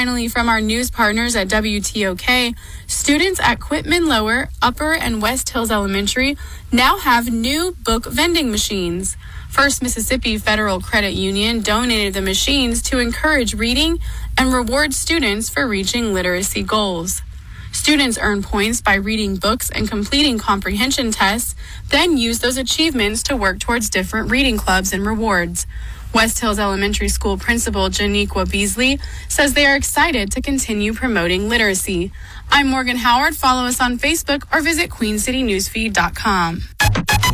finally, from our news partners at WTOK, students at Quitman Lower, Upper, and West Hills Elementary now have new book vending machines. First Mississippi Federal Credit Union donated the machines to encourage reading and reward students for reaching literacy goals. Students earn points by reading books and completing comprehension tests, then use those achievements to work towards different reading clubs and rewards. West Hills Elementary School Principal Janiqua Beasley says they are excited to continue promoting literacy. I'm Morgan Howard. Follow us on Facebook or visit QueenCityNewsFeed.com.